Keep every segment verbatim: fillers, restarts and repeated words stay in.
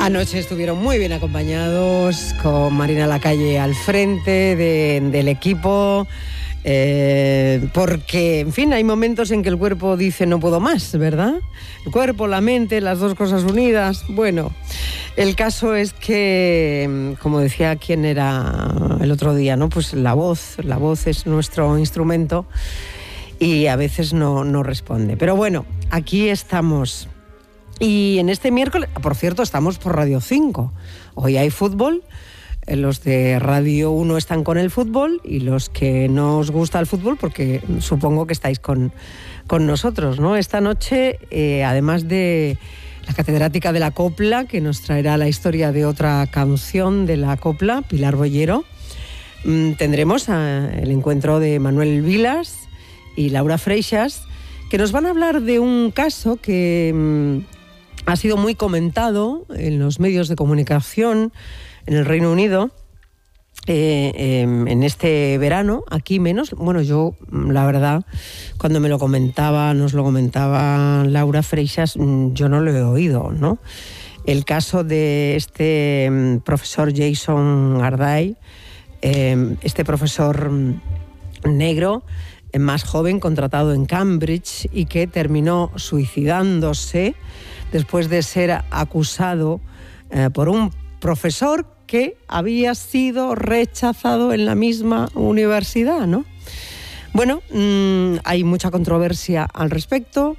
Anoche estuvieron muy bien acompañados, con Marina Lacalle al frente de, del equipo, eh, porque, en fin, hay momentos en que el cuerpo dice no puedo más, ¿verdad? El cuerpo, la mente, las dos cosas unidas. Bueno, el caso es que, como decía quien era el otro día, ¿no? Pues la voz, la voz es nuestro instrumento y a veces no, no responde. Pero bueno, aquí estamos. Y en este miércoles, por cierto, estamos por Radio cinco. Hoy hay fútbol. Los de Radio uno están con el fútbol y los que no os gusta el fútbol, porque supongo que estáis con, con nosotros, ¿no? Esta noche, eh, además de la catedrática de la copla, que nos traerá la historia de otra canción de la copla, Pilar Bollero, mmm, tendremos a, el encuentro de Manuel Vilas y Laura Freixas, que nos van a hablar de un caso que mmm, ha sido muy comentado en los medios de comunicación en el Reino Unido eh, eh, en este verano, aquí menos. Bueno, yo, la verdad, cuando me lo comentaba, nos lo comentaba Laura Freixas, yo no lo he oído, ¿no? El caso de este eh, profesor Jason Arday, eh, este profesor negro, más joven, contratado en Cambridge y que terminó suicidándose después de ser acusado eh, por un profesor que había sido rechazado en la misma universidad, ¿no? Bueno, mmm, hay mucha controversia al respecto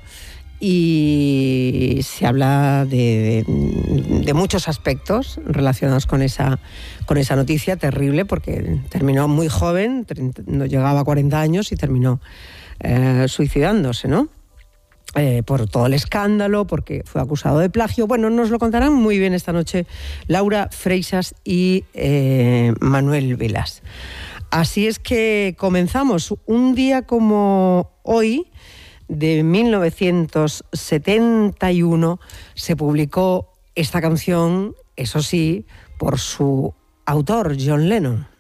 y se habla de, de, de muchos aspectos relacionados con esa, con esa noticia terrible, porque terminó muy joven, no llegaba a cuarenta años y terminó eh, suicidándose, ¿no? Eh, por todo el escándalo, porque fue acusado de plagio. Bueno, nos lo contarán muy bien esta noche Laura Freixas y eh, Manuel Vilas. Así es que comenzamos. Un día como hoy, de mil novecientos setenta y uno, se publicó esta canción, eso sí, por su autor, John Lennon.